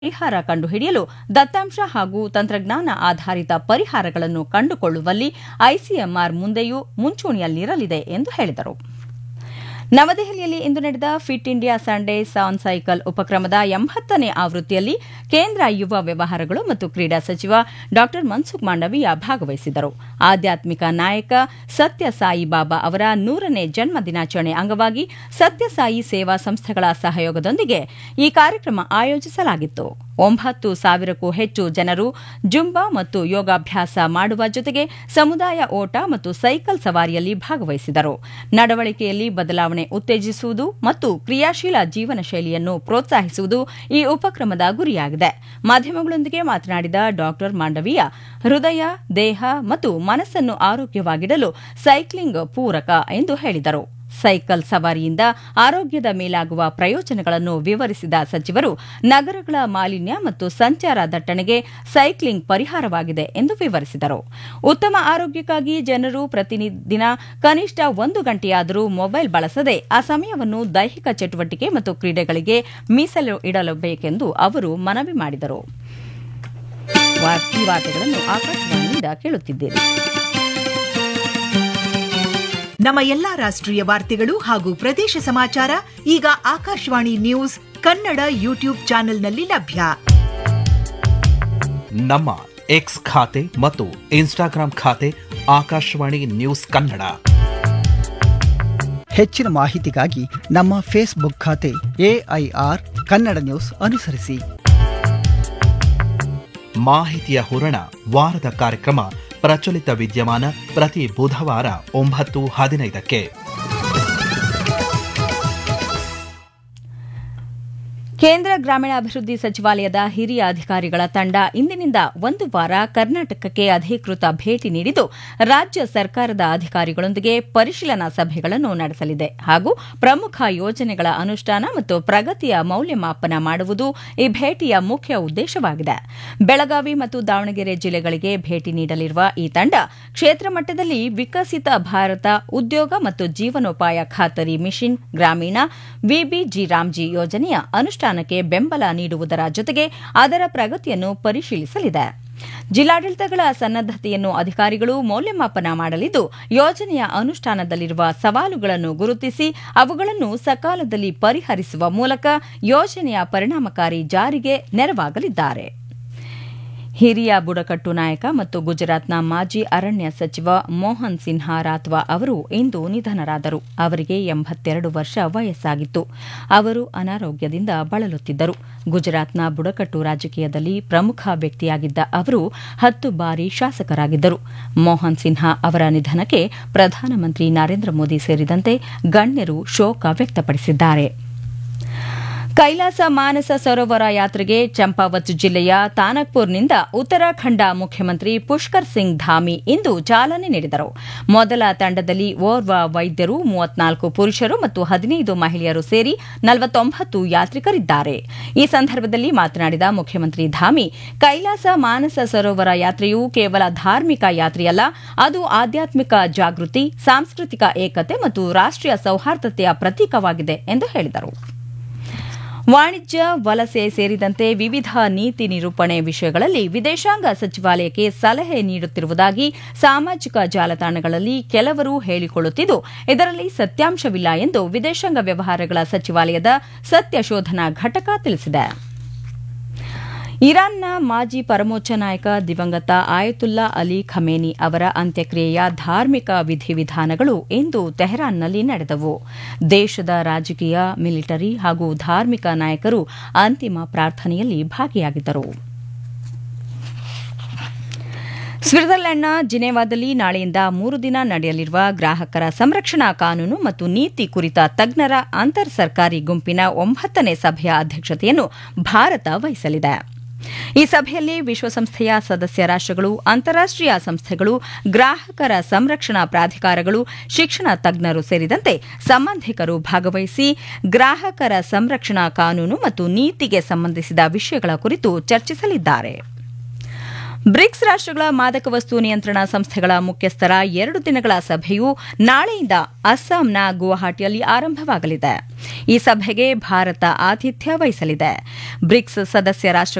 ಪರಿಹಾರ ಕಂಡುಹಿಡಿಯಲು ದತ್ತಾಂಶ ಹಾಗೂ ತಂತ್ರಜ್ಞಾನ ಆಧಾರಿತ ಪರಿಹಾರಗಳನ್ನು ಕಂಡುಕೊಳ್ಳುವಲ್ಲಿ ಐಸಿಎಂಆರ್ ಮುಂದೆಯೂ ಮುಂಚೂಣಿಯಲ್ಲಿರಲಿದೆ ಎಂದು ಹೇಳಿದರು. ನವದೆಹಲಿಯಲ್ಲಿ ಇಂದು ನಡೆದ fit India Sundays on cycle ಉಪಕ್ರಮದ 80ನೇ ಆವೃತ್ತಿಯಲ್ಲಿ ಕೇಂದ್ರ ಯುವ ವ್ಯವಹಾರಗಳು ಮತ್ತು ಕ್ರೀಡಾ ಸಚಿವ ಡಾ ಮನ್ಸುಖ್ ಮಾಂಡವೀಯ ಭಾಗವಹಿಸಿದ್ದರು. ಆಧ್ಯಾತ್ಮಿಕ ನಾಯಕ ಸತ್ಯಸಾಯಿ ಬಾಬಾ ಅವರ 100ನೇ ಜನ್ಮ ದಿನಾಚರಣೆ ಅಂಗವಾಗಿ ಸತ್ಯಸಾಯಿ ಸೇವಾ ಸಂಸ್ಥೆಗಳ ಸಹಯೋಗದೊಂದಿಗೆ ಈ ಕಾರ್ಯಕ್ರಮ ಆಯೋಜಿಸಲಾಗಿತ್ತು. 9,000ಕ್ಕೂ ಹೆಚ್ಚು ಜನರು ಜುಂಬಾ ಮತ್ತು ಯೋಗಾಭ್ಯಾಸ ಮಾಡುವ ಜೊತೆಗೆ ಸಮುದಾಯ ಓಟ ಮತ್ತು ಸೈಕಲ್ ಸವಾರಿಯಲ್ಲಿ ಭಾಗವಹಿಸಿದರು. ನಡವಳಿಕೆಯಲ್ಲಿ ಬದಲಾವಣೆ ಉತ್ತೇಜಿಸುವುದು ಮತ್ತು ಕ್ರಿಯಾಶೀಲ ಜೀವನ ಶೈಲಿಯನ್ನು ಪ್ರೋತ್ಸಾಹಿಸುವುದು ಈ ಉಪಕ್ರಮದ ಗುರಿಯಾಗಿದೆ. ಮಾಧ್ಯಮಗಳೊಂದಿಗೆ ಮಾತನಾಡಿದ ಡಾ ಮಾಂಡವೀಯ, ಹೃದಯ, ದೇಹ ಮತ್ತು ಮನಸ್ಸನ್ನು ಆರೋಗ್ಯವಾಗಿಡಲು ಸೈಕ್ಲಿಂಗ್ ಪೂರಕ ಎಂದು ಹೇಳಿದರು. ಸೈಕಲ್ ಸವಾರಿಯಿಂದ ಆರೋಗ್ಯದ ಮೇಲಾಗುವ ಪ್ರಯೋಜನಗಳನ್ನು ವಿವರಿಸಿದ ಸಚಿವರು, ನಗರಗಳ ಮಾಲಿನ್ಯ ಮತ್ತು ಸಂಚಾರ ದಟ್ಟಣೆಗೆ ಸೈಕ್ಲಿಂಗ್ ಪರಿಹಾರವಾಗಿದೆ ಎಂದು ವಿವರಿಸಿದರು. ಉತ್ತಮ ಆರೋಗ್ಯಕ್ಕಾಗಿ ಜನರು ಪ್ರತಿದಿನ ಕನಿಷ್ಠ 1 ಗಂಟೆಯಾದರೂ ಮೊಬೈಲ್ ಬಳಸದೆ ಆ ಸಮಯವನ್ನು ದೈಹಿಕ ಚಟುವಟಿಕೆ ಮತ್ತು ಕ್ರೀಡೆಗಳಿಗೆ ಮೀಸಲು ಇಡಬೇಕೆಂದು ಅವರು ಮನವಿ ಮಾಡಿದರು. ಈ ವಾರ್ತೆಗಳನ್ನು ಆಕಾಶವಾಣಿಯಿಂದ ಕೇಳುತ್ತಿದ್ದೀರಿ. ನಮ್ಮ ಎಲ್ಲಾ ರಾಷ್ಟ್ರೀಯ ವಾರ್ತೆಗಳು ಹಾಗೂ ಪ್ರದೇಶ ಸಮಾಚಾರ ಈಗ ಆಕಾಶವಾಣಿ ನ್ಯೂಸ್ ಕನ್ನಡ ಯೂಟ್ಯೂಬ್ ಚಾನೆಲ್ನಲ್ಲಿ ಲಭ್ಯ. ನಮ್ಮ ಎಕ್ಸ್ ಖಾತೆ ಮತ್ತು ಇನ್ಸ್ಟಾಗ್ರಾಂ ಖಾತೆ ಆಕಾಶವಾಣಿ ನ್ಯೂಸ್ ಕನ್ನಡ. ಹೆಚ್ಚಿನ ಮಾಹಿತಿಗಾಗಿ ನಮ್ಮ ಫೇಸ್ಬುಕ್ ಖಾತೆ AIR ಕನ್ನಡ ನ್ಯೂಸ್ ಅನುಸರಿಸಿ. ಮಾಹಿತಿಯ ಹೂರಣ ವಾರದ ಕಾರ್ಯಕ್ರಮ ಪ್ರಚಲಿತ ವಿದ್ಯಮಾನ ಪ್ರತಿ ಬುಧವಾರ 9:15ಕ್ಕೆ. ಕೇಂದ್ರ ಗ್ರಾಮೀಣಾಭಿವೃದ್ಧಿ ಸಚಿವಾಲಯದ ಹಿರಿಯ ಅಧಿಕಾರಿಗಳ ತಂಡ ಇಂದಿನಿಂದ 1 ವಾರ ಕರ್ನಾಟಕಕ್ಕೆ ಅಧಿಕೃತ ಭೇಟಿ ನೀಡಿದ್ದು, ರಾಜ್ಯ ಸರ್ಕಾರದ ಅಧಿಕಾರಿಗಳೊಂದಿಗೆ ಪರಿಶೀಲನಾ ಸಭೆಗಳನ್ನು ನಡೆಸಲಿದೆ ಹಾಗೂ ಪ್ರಮುಖ ಯೋಜನೆಗಳ ಅನುಷ್ಠಾನ ಮತ್ತು ಪ್ರಗತಿಯ ಮೌಲ್ಯಮಾಪನ ಮಾಡುವುದು ಈ ಭೇಟಿಯ ಮುಖ್ಯ ಉದ್ದೇಶವಾಗಿದೆ. ಬೆಳಗಾವಿ ಮತ್ತು ದಾವಣಗೆರೆ ಜಿಲ್ಲೆಗಳಿಗೆ ಭೇಟಿ ನೀಡಲಿರುವ ಈ ತಂಡ ಕ್ಷೇತ್ರ ಮಟ್ಟದಲ್ಲಿ ವಿಕಸಿತ ಭಾರತ ಉದ್ಯೋಗ ಮತ್ತು ಜೀವನೋಪಾಯ ಖಾತರಿ ಮಿಷನ್ ಗ್ರಾಮೀಣ ವಿಬಿಜಿ ರಾಮ್ಜಿ ಯೋಜನೆಯ ಅನುಷ್ಠಾನಕ್ಕೆ ಬೆಂಬಲ ನೀಡುವುದರ ಜೊತೆಗೆ ಅದರ ಪ್ರಗತಿಯನ್ನು ಪರಿಶೀಲಿಸಲಿದೆ. ಜಿಲ್ಲಾಡಳಿತಗಳ ಸನ್ನದ್ದತೆಯನ್ನು ಅಧಿಕಾರಿಗಳು ಮೌಲ್ಯಮಾಪನ ಮಾಡಲಿದ್ದು, ಯೋಜನೆಯ ಅನುಷ್ಠಾನದಲ್ಲಿರುವ ಸವಾಲುಗಳನ್ನು ಗುರುತಿಸಿ ಅವುಗಳನ್ನು ಸಕಾಲದಲ್ಲಿ ಪರಿಹರಿಸುವ ಮೂಲಕ ಯೋಜನೆಯ ಪರಿಣಾಮಕಾರಿ ಜಾರಿಗೆ ನೆರವಾಗಲಿದ್ದಾರೆ. ಹಿರಿಯ ಬುಡಕಟ್ಟು ನಾಯಕ ಮತ್ತು ಗುಜರಾತ್ನ ಮಾಜಿ ಅರಣ್ಯ ಸಚಿವ ಮೋಹನ್ ಸಿನ್ಹಾ ರಾತ್ವಾ ಅವರು ಇಂದು ನಿಧನರಾದರು. ಅವರಿಗೆ 82 ವರ್ಷ ವಯಸ್ಸಾಗಿತ್ತು. ಅವರು ಅನಾರೋಗ್ಯದಿಂದ ಬಳಲುತ್ತಿದ್ದರು. ಗುಜರಾತ್ನ ಬುಡಕಟ್ಟು ರಾಜಕೀಯದಲ್ಲಿ ಪ್ರಮುಖ ವ್ಯಕ್ತಿಯಾಗಿದ್ದ ಅವರು 10 ಬಾರಿ ಶಾಸಕರಾಗಿದ್ದರು. ಮೋಹನ್ ಸಿನ್ಹಾ ಅವರ ನಿಧನಕ್ಕೆ ಪ್ರಧಾನಮಂತ್ರಿ ನರೇಂದ್ರ ಮೋದಿ ಸೇರಿದಂತೆ ಗಣ್ಯರು ಶೋಕ ವ್ಯಕ್ತಪಡಿಸಿದ್ದಾರೆ. ಕೈಲಾಸ ಮಾನಸ ಸರೋವರ ಯಾತ್ರೆಗೆ ಚಂಪಾವತ್ ಜಿಲ್ಲೆಯ ತಾನಕ್ಪುರ್ನಿಂದ ಉತ್ತರಾಖಂಡ ಮುಖ್ಯಮಂತ್ರಿ ಪುಷ್ಕರ್ ಸಿಂಗ್ ಧಾಮಿ ಇಂದು ಚಾಲನೆ ನೀಡಿದರು. ಮೊದಲ ತಂಡದಲ್ಲಿ ಓರ್ವ ವೈದ್ಯರು, 34 ಪುರುಷರು ಮತ್ತು 15 ಮಹಿಳೆಯರು ಸೇರಿ 49 ಯಾತ್ರಿಕರಿದ್ದಾರೆ. ಈ ಸಂದರ್ಭದಲ್ಲಿ ಮಾತನಾಡಿದ ಮುಖ್ಯಮಂತ್ರಿ ಧಾಮಿ, ಕೈಲಾಸ ಮಾನಸ ಸರೋವರ ಯಾತ್ರೆಯು ಕೇವಲ ಧಾರ್ಮಿಕ ಯಾತ್ರೆಯಲ್ಲ, ಅದು ಆಧ್ಯಾತ್ಮಿಕ ಜಾಗೃತಿ, ಸಾಂಸ್ಕೃತಿಕ ಏಕತೆ ಮತ್ತು ರಾಷ್ಟೀಯ ಸೌಹಾರ್ದತೆಯ ಪ್ರತೀಕವಾಗಿದೆ ಎಂದು ಹೇಳಿದರು. ವಾಣಿಜ್ಯ, ವಲಸೆ ಸೇರಿದಂತೆ ವಿವಿಧ ನೀತಿ ನಿರೂಪಣೆ ವಿಷಯಗಳಲ್ಲಿ ವಿದೇಶಾಂಗ ಸಚಿವಾಲಯಕ್ಕೆ ಸಲಹೆ ನೀಡುತ್ತಿರುವುದಾಗಿ ಸಾಮಾಜಿಕ ಜಾಲತಾಣಗಳಲ್ಲಿ ಕೆಲವರು ಹೇಳಿಕೊಳ್ಳುತ್ತಿದ್ದು, ಇದರಲ್ಲಿ ಸತ್ಯಾಂಶವಿಲ್ಲ ಎಂದು ವಿದೇಶಾಂಗ ವ್ಯವಹಾರಗಳ ಸಚಿವಾಲಯದ ಸತ್ಯ ಶೋಧನಾ ಘಟಕ ತಿಳಿಸಿದೆ. ಇರಾನ್ನ ಮಾಜಿ ಪರಮೋಚ್ಚ ನಾಯಕ ದಿವಂಗತ ಆಯತುಲ್ಲಾ ಅಲಿ ಖಮೇನಿ ಅವರ ಅಂತ್ಯಕ್ರಿಯೆಯ ಧಾರ್ಮಿಕ ವಿಧಿವಿಧಾನಗಳು ಇಂದು ತೆಹರಾನ್ನಲ್ಲಿ ನಡೆದವು. ದೇಶದ ರಾಜಕೀಯ, ಮಿಲಿಟರಿ ಹಾಗೂ ಧಾರ್ಮಿಕ ನಾಯಕರು ಅಂತಿಮ ಪ್ರಾರ್ಥನೆಯಲ್ಲಿ ಭಾಗಿಯಾಗಿದ್ದರು. ಸ್ವಿಟ್ಜರ್ಲೆಂಡ್ನ ಜಿನೆವಾದಲ್ಲಿ ನಾಳೆಯಿಂದ 3 ದಿನ ನಡೆಯಲಿರುವ ಗ್ರಾಹಕರ ಸಂರಕ್ಷಣಾ ಕಾನೂನು ಮತ್ತು ನೀತಿ ಕುರಿತ ತಜ್ಞರ ಅಂತರ್ ಸರ್ಕಾರಿ ಗುಂಪಿನ 9ನೇ ಸಭೆಯ ಅಧ್ಯಕ್ಷತೆಯನ್ನು ಭಾರತ ವಹಿಸಲಿದೆ. ಈ ಸಭೆಯಲ್ಲಿ ವಿಶ್ವಸಂಸ್ಥೆಯ ಸದಸ್ಯ ರಾಷ್ಟಗಳು, ಅಂತಾರಾಷ್ಟೀಯ ಸಂಸ್ಥೆಗಳು, ಗ್ರಾಹಕರ ಸಂರಕ್ಷಣಾ ಪ್ರಾಧಿಕಾರಗಳು, ಶಿಕ್ಷಣ ತಜ್ಞರು ಸೇರಿದಂತೆ ಸಂಬಂಧಿಕರು ಭಾಗವಹಿಸಿ ಗ್ರಾಹಕರ ಸಂರಕ್ಷಣಾ ಕಾನೂನು ಮತ್ತು ನೀತಿಗೆ ಸಂಬಂಧಿಸಿದ ವಿಷಯಗಳ ಕುರಿತು ಚರ್ಚಿಸಲಿದ್ದಾರೆ. ಬ್ರಿಕ್ಸ್ ರಾಷ್ಟ್ರಗಳ ಮಾದಕ ವಸ್ತು ನಿಯಂತ್ರಣ ಸಂಸ್ಥೆಗಳ ಮುಖ್ಯಸ್ಥರ 2 ದಿನಗಳ ಸಭೆಯು ನಾಳೆಯಿಂದ ಅಸ್ಸಾಂನ ಗುವಾಹಟಿಯಲ್ಲಿ ಆರಂಭವಾಗಲಿದೆ. ಈ ಸಭೆಗೆ ಭಾರತ ಆತಿಥ್ಯ ವಹಿಸಲಿದೆ. ಬ್ರಿಕ್ಸ್ ಸದಸ್ಯ ರಾಷ್ಟ್ರಗಳ